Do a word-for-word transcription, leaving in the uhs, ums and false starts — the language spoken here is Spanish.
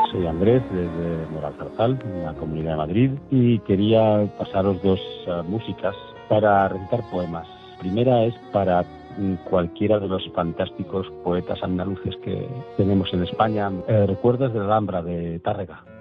Soy Andrés, desde Moralzarzal, en la Comunidad de Madrid, y quería pasaros dos uh, músicas para recitar poemas. Primera es para cualquiera de los fantásticos poetas andaluces que tenemos en España. Eh, Recuerdos de la Alhambra, de Tárrega.